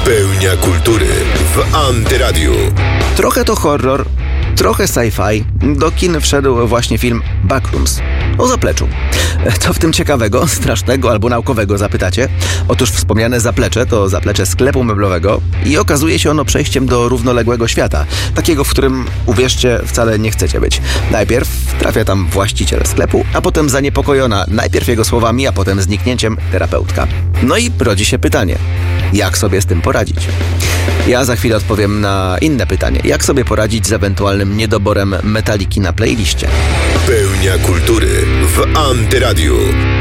Pełnia kultury w Antyradiu. Trochę to horror, trochę sci-fi. Do kin wszedł właśnie film Backrooms o zapleczu. Co w tym ciekawego, strasznego albo naukowego, zapytacie? Otóż wspomniane zaplecze to zaplecze sklepu meblowego i okazuje się ono przejściem do równoległego świata. Takiego, w którym, uwierzcie, wcale nie chcecie być. Najpierw trafia tam właściciel sklepu, a potem zaniepokojona najpierw jego słowami, a potem zniknięciem terapeutka. No i rodzi się pytanie. Jak sobie z tym poradzić? Ja za chwilę odpowiem na inne pytanie. Jak sobie poradzić z ewentualnym niedoborem Metaliki na playliście? Pełnia kultury w Antyradiu.